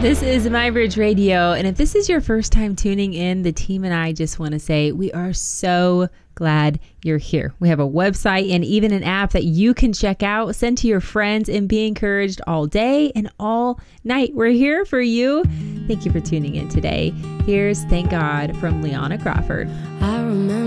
This is MyBridge Radio, and if this is your first time tuning in, the team and I just want to say we are so glad you're here. We have a website and even an app that you can check out, send to your friends, and be encouraged all day and all night. We're here for you. Thank you for tuning in today. Here's Thank God from Liana Crawford. I remember